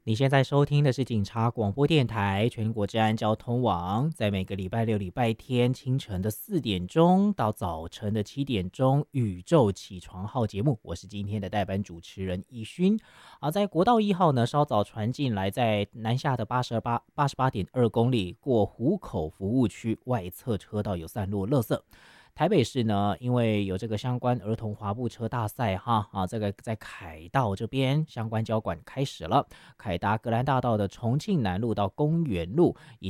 你现在收听的是警察广播电台全国治安交通网，在每个礼拜六、礼拜天清晨的4点钟到早晨的7点钟，宇宙起床号节目，我是今天的代班主持人奕勋。在国道1号呢，稍早传进来，在南下的88.2公里过湖口服务区外侧车道有散落垃圾。台北市呢，因为有这个相关儿童滑步车大赛这个在凯道这边相关交管开始了，凯达格兰大道的重庆南路到公园路，以